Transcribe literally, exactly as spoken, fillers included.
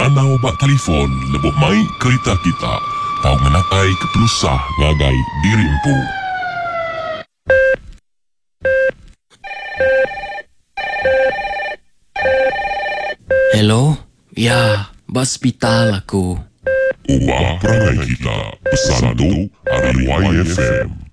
nanau bak telefon lebuh mai kereta kita. Tau menakai kepelusah ngagai dirimpu. Hello? Ya, hospital aku. Ubah perangai kita. Pesan tu hari Y F M.